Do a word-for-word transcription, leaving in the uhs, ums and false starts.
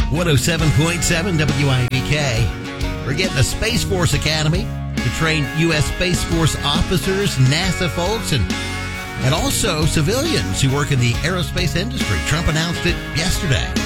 one oh seven point seven W I V K. We're getting a Space Force Academy to train U S. Space Force officers, NASA folks, and and also civilians who work in the aerospace industry. Trump announced it yesterday.